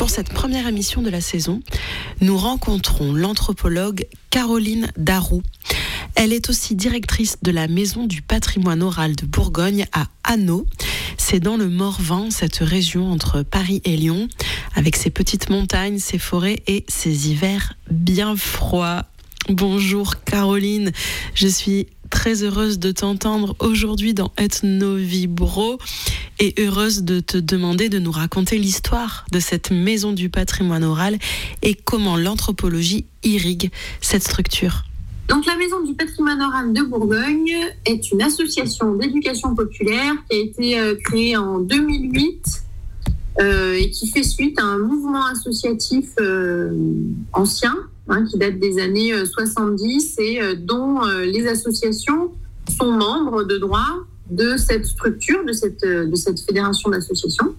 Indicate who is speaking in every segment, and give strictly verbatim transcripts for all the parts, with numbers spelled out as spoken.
Speaker 1: pour cette première émission de la saison, nous rencontrons l'anthropologue Caroline Darroux. Elle est aussi directrice de la Maison du patrimoine oral de Bourgogne à Hanau. C'est dans le Morvan, cette région entre Paris et Lyon, avec ses petites montagnes, ses forêts et ses hivers bien froids. Bonjour Caroline, je suis très heureuse de t'entendre aujourd'hui dans Ethnovibro et heureuse de te demander de nous raconter l'histoire de cette maison du patrimoine oral et comment l'anthropologie irrigue cette structure.
Speaker 2: Donc la Maison du patrimoine oral de Bourgogne est une association d'éducation populaire qui a été euh, créée en deux mille huit euh, et qui fait suite à un mouvement associatif euh, ancien, hein, qui date des années euh, soixante-dix et euh, dont euh, les associations sont membres de droit de cette structure, de cette, euh, de cette fédération d'associations.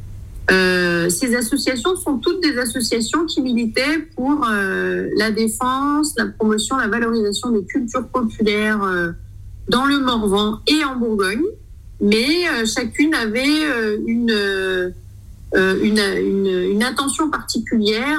Speaker 2: Euh, ces associations sont toutes des associations qui militaient pour euh, la défense, la promotion, la valorisation des cultures populaires euh, dans le Morvan et en Bourgogne, mais euh, chacune avait euh, une, euh, une, une, une attention particulière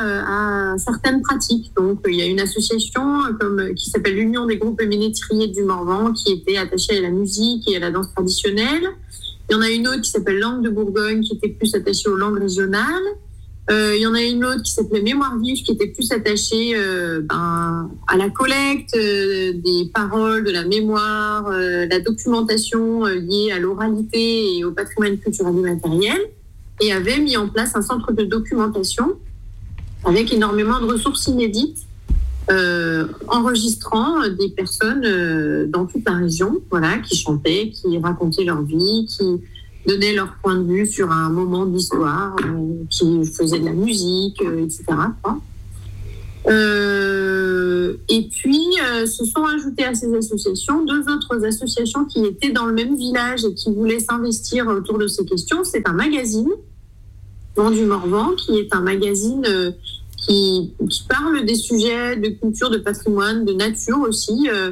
Speaker 2: à, à certaines pratiques. Donc il y a une association comme, qui s'appelle l'Union des groupes ménétriers du Morvan qui était attachée à la musique et à la danse traditionnelle. Il y en a une autre qui s'appelle Langue de Bourgogne, qui était plus attachée aux langues régionales. Euh, il y en a une autre qui s'appelait Mémoire vive, qui était plus attachée euh, ben, à la collecte euh, des paroles, de la mémoire, euh, la documentation euh, liée à l'oralité et au patrimoine culturel et matériel, et avait mis en place un centre de documentation avec énormément de ressources inédites, Euh, enregistrant des personnes euh, dans toute la région, voilà, qui chantaient, qui racontaient leur vie, qui donnaient leur point de vue sur un moment d'histoire, euh, qui faisaient de la musique, euh, et cetera. Euh, et puis, euh, se sont ajoutées à ces associations deux autres associations qui étaient dans le même village et qui voulaient s'investir autour de ces questions. C'est un magazine, Vent du Morvan, qui est un magazine euh, Qui, qui parle des sujets de culture, de patrimoine, de nature aussi, euh,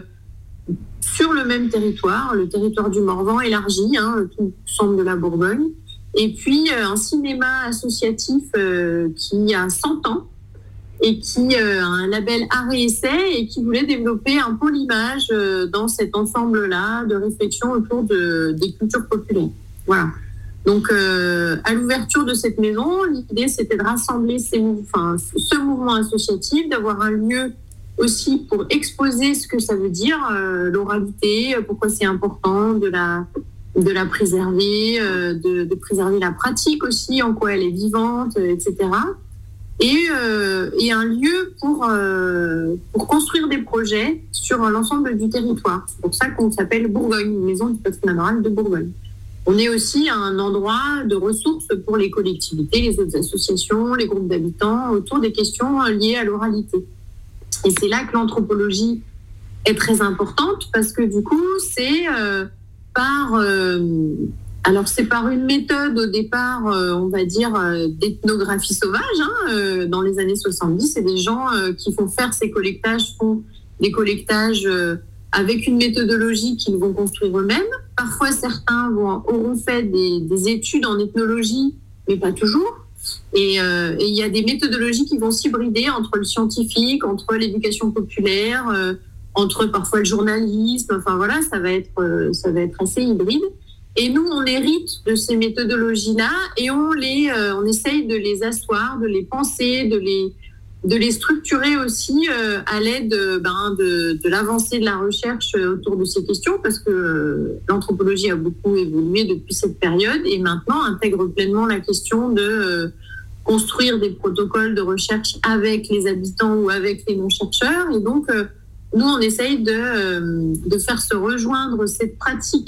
Speaker 2: sur le même territoire, le territoire du Morvan élargi, hein, tout le centre de la Bourgogne. Et puis euh, un cinéma associatif euh, qui a cent ans et qui euh, a un label Art et Essai et qui voulait développer un pôle image euh, dans cet ensemble-là de réflexion autour de, des cultures populaires. Voilà. Donc, euh, à l'ouverture de cette maison, l'idée, c'était de rassembler ces, enfin, ce mouvement associatif, d'avoir un lieu aussi pour exposer ce que ça veut dire, euh, l'oralité, pourquoi c'est important de la, de la préserver, euh, de, de préserver la pratique aussi, en quoi elle est vivante, et cetera. Et, euh, et un lieu pour, euh, pour construire des projets sur l'ensemble du territoire. C'est pour ça qu'on s'appelle Bourgogne, une maison du patrimoine oral de Bourgogne. On est aussi un endroit de ressources pour les collectivités, les autres associations, les groupes d'habitants, autour des questions liées à l'oralité. Et c'est là que l'anthropologie est très importante, parce que du coup, c'est euh, par... Euh, alors, c'est par une méthode, au départ, euh, on va dire, euh, d'ethnographie sauvage. Hein, euh, dans les années soixante-dix, c'est des gens euh, qui font faire ces collectages, font des collectages... Euh, avec une méthodologie qu'ils vont construire eux-mêmes. Parfois, certains vont, auront fait des, des études en ethnologie, mais pas toujours. Et euh, il y a des méthodologies qui vont s'hybrider entre le scientifique, entre l'éducation populaire, euh, entre parfois le journalisme. Enfin voilà, ça va être, euh, ça va être assez hybride. Et nous, on hérite de ces méthodologies-là et on, les, euh, on essaye de les asseoir, de les penser, de les... de les structurer aussi euh, à l'aide euh, ben, de, de l'avancée de la recherche autour de ces questions, parce que euh, l'anthropologie a beaucoup évolué depuis cette période et maintenant intègre pleinement la question de euh, construire des protocoles de recherche avec les habitants ou avec les non-chercheurs. Et donc, euh, nous, on essaye de, euh, de faire se rejoindre cette pratique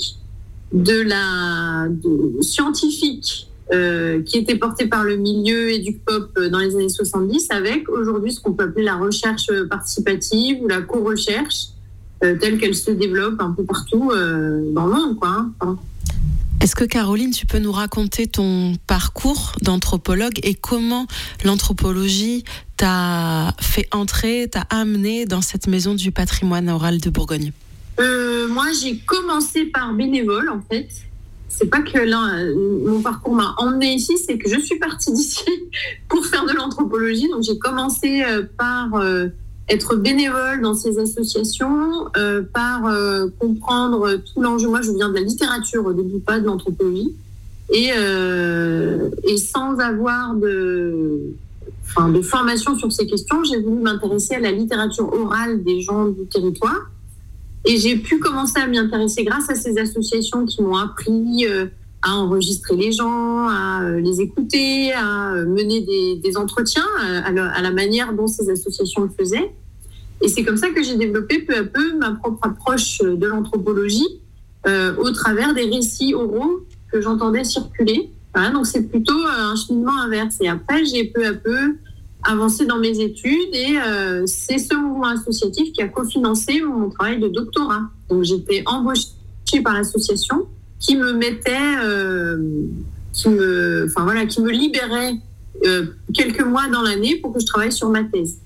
Speaker 2: de la de scientifique Euh, qui était porté par le milieu éduc-pop dans les années soixante-dix, avec aujourd'hui ce qu'on peut appeler la recherche participative ou la co-recherche, euh, telle qu'elle se développe un peu partout euh, dans le monde, quoi, hein.
Speaker 1: Est-ce que Caroline, tu peux nous raconter ton parcours d'anthropologue et comment l'anthropologie t'a fait entrer, t'a amené dans cette maison du patrimoine oral de Bourgogne ?
Speaker 2: euh, Moi, j'ai commencé par bénévole, en fait. c'est pas que là, mon parcours m'a emmené ici, c'est que je suis partie d'ici pour faire de l'anthropologie. Donc j'ai commencé par euh, être bénévole dans ces associations, euh, par euh, comprendre tout l'enjeu. Moi, je viens de la littérature au début, pas de l'anthropologie, et, euh, et sans avoir de, enfin, de formation sur ces questions, j'ai voulu m'intéresser à la littérature orale des gens du territoire. Et j'ai pu commencer à m'y intéresser grâce à ces associations qui m'ont appris euh, à enregistrer les gens, à euh, les écouter, à euh, mener des, des entretiens euh, à, la, à la manière dont ces associations le faisaient. Et c'est comme ça que j'ai développé peu à peu ma propre approche de l'anthropologie euh, au travers des récits oraux que j'entendais circuler. Voilà, donc c'est plutôt un cheminement inverse. Et après, j'ai peu à peu avancé dans mes études et euh, c'est ce mouvement associatif qui a cofinancé mon travail de doctorat. Donc j'étais embauchée par l'association qui me mettait, euh, qui me, enfin voilà, qui me libérait euh, quelques mois dans l'année pour que je travaille sur ma thèse.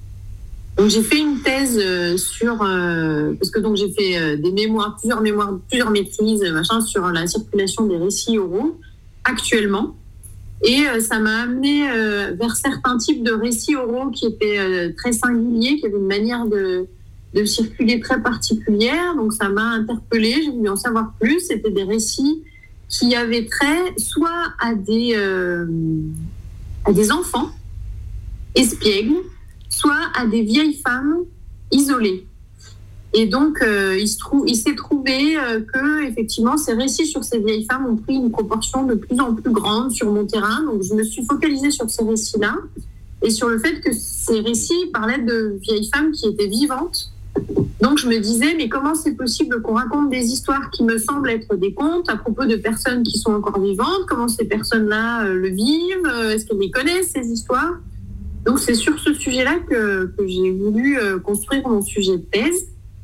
Speaker 2: Donc j'ai fait une thèse euh, sur, euh, parce que donc j'ai fait euh, des mémoires, plusieurs mémoires, plusieurs maîtrises, machin, sur la circulation des récits oraux actuellement. Et euh, ça m'a amené euh, vers certains types de récits oraux qui étaient euh, très singuliers, qui avaient une manière de, de circuler très particulière. Donc ça m'a interpellée, j'ai voulu en savoir plus. C'était des récits qui avaient trait soit à des, euh, à des enfants espiègles, soit à des vieilles femmes isolées. Et donc, euh, il, se trou- il s'est trouvé euh, que, effectivement, ces récits sur ces vieilles femmes ont pris une proportion de plus en plus grande sur mon terrain. Donc, je me suis focalisée sur ces récits-là et sur le fait que ces récits parlaient de vieilles femmes qui étaient vivantes. Donc, je me disais, mais comment c'est possible qu'on raconte des histoires qui me semblent être des contes à propos de personnes qui sont encore vivantes? Comment ces personnes-là euh, le vivent? Est-ce qu'elles les connaissent, ces histoires? Donc, c'est sur ce sujet-là que, que j'ai voulu euh, construire mon sujet de thèse.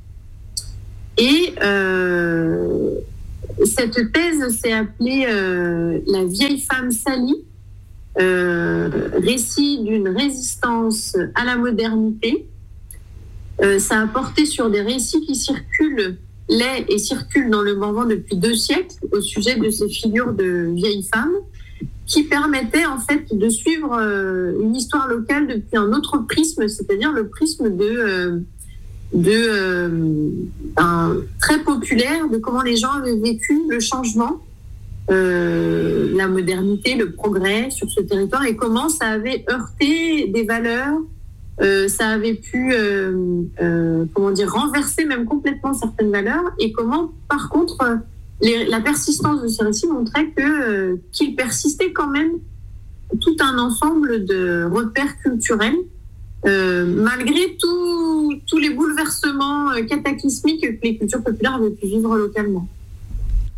Speaker 2: Et euh, cette thèse s'est appelée euh, « La vieille femme salie, euh, récit d'une résistance à la modernité ». Euh, ça a porté sur des récits qui circulent, les et circulent dans le Morvan depuis deux siècles au sujet de ces figures de vieilles femmes qui permettaient en fait de suivre euh, une histoire locale depuis un autre prisme, c'est-à-dire le prisme de... Euh, de euh, un, très populaire de comment les gens avaient vécu le changement, euh, la modernité, le progrès sur ce territoire et comment ça avait heurté des valeurs, euh, ça avait pu euh, euh, comment dire, renverser même complètement certaines valeurs et comment par contre les, la persistance de ces récits montrait que, euh, qu'il persistait quand même tout un ensemble de repères culturels Euh, malgré tous les bouleversements euh, cataclysmiques que les cultures populaires avaient pu vivre localement.